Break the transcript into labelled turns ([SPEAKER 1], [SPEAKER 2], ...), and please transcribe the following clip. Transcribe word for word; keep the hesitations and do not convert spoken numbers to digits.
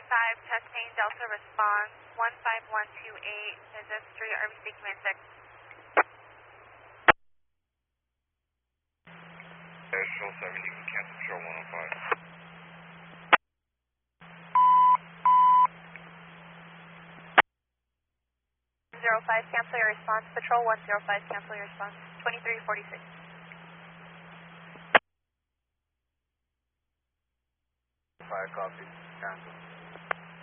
[SPEAKER 1] five, testing Delta response, one five one two eight, is this three R B C Command six?
[SPEAKER 2] Shoal seven, you can cancel Shoal one oh five.
[SPEAKER 1] zero five, cancel your response. Patrol one zero five, cancel your response. twenty-three forty-six.
[SPEAKER 2] five, copy. Cancel.